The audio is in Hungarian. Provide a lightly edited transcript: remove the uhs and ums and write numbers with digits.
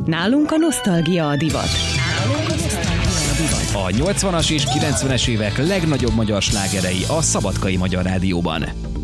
Nálunk a nosztalgia a divat. A 80-as és 90-es évek legnagyobb magyar slágerei a Szabadkai Magyar Rádióban.